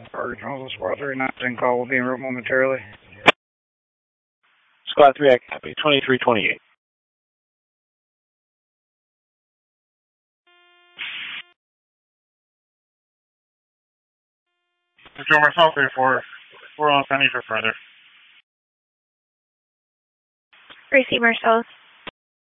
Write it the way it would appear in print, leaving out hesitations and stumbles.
Original Squad 319 call will be en route momentarily. Squad 3, I copy. 2328. Control Marcel 34. We're on pending for further. Receive Marcellus.